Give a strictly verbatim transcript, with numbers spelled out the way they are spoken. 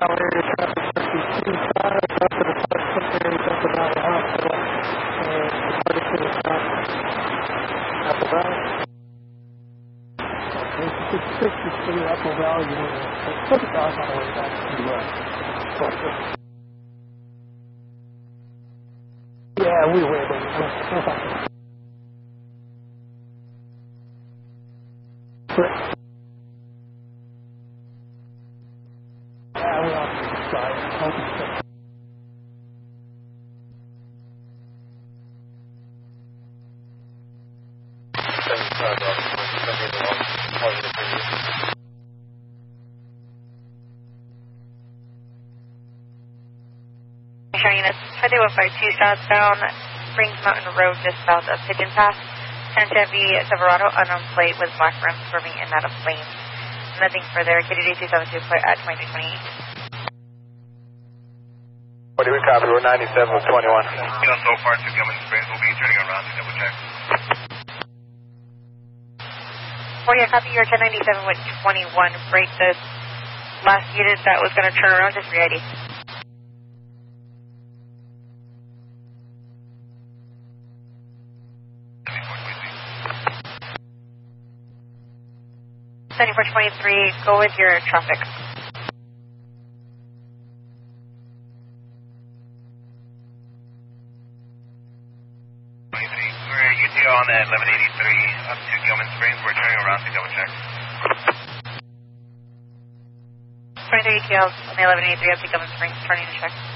Yeah, we will, but no problem. Yeah, we're off to the side. Units, Highway one five two southbound, Springs Mountain Road just south of Pigeon Pass. Santa Fe Silverado unknown plate with black rims swerving in and out of lanes. Nothing further. K D D two seven two clear at twenty-two twenty-eight. What do we copy? We're ninety-seven with twenty-one. You know, so far to Gilman Springs, we'll be turning around to double check. Oh yeah, copy your ten ninety-seven with twenty-one. Break this last unit that was going to turn around, just re-I D. seventy-four twenty-three, go with your traffic. We're U T O on the eleven eighty-three up to Gilman Springs. We're turning around to double check. twenty-three U T L on the eleven eighty-three up to Gilman Springs, turning to check.